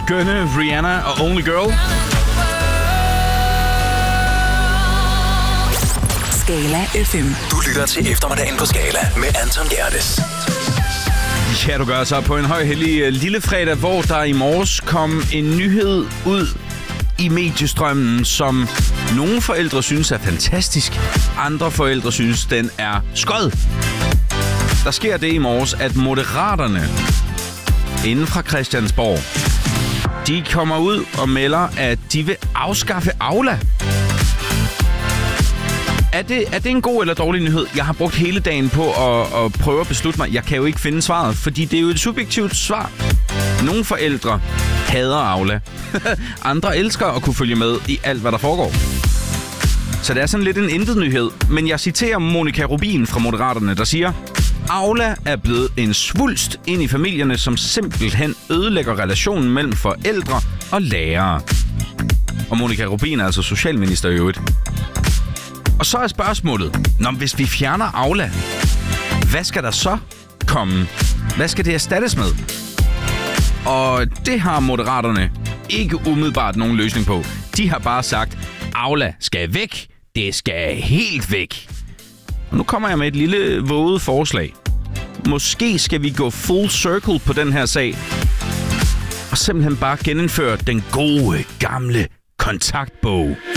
skønne Rihanna og Only Girl. Skala FM. Du lytter til eftermiddagen på Skala med Anton Gerdes. Ja, du gør så på en højhellig lille fredag, hvor der i morges kom en nyhed ud i mediestrømmen, som nogle forældre synes er fantastisk, andre forældre synes, den er skød. Der sker det i morges, at Moderaterne inden fra Christiansborg, de kommer ud og melder, at de vil afskaffe Aula. Er det en god eller dårlig nyhed? Jeg har brugt hele dagen på at prøve at beslutte mig. Jeg kan jo ikke finde svaret, fordi det er jo et subjektivt svar. Nogle forældre hader Aula. Andre elsker at kunne følge med i alt, hvad der foregår. Så det er sådan lidt en intet nyhed. Men jeg citerer Monika Rubin fra Moderaterne, der siger: Aula er blevet en svulst ind i familierne, som simpelthen ødelægger relationen mellem forældre og lærere. Og Monika Rubin er altså socialminister i øvrigt. Og så er spørgsmålet, hvis vi fjerner Aula, hvad skal der så komme? Hvad skal det erstattes med? Og det har Moderaterne ikke umiddelbart nogen løsning på. De har bare sagt, Aula skal væk. Det skal helt væk. Og nu kommer jeg med et lille våget forslag. Måske skal vi gå full circle på den her sag. Og simpelthen bare genindføre den gode, gamle kontaktbog.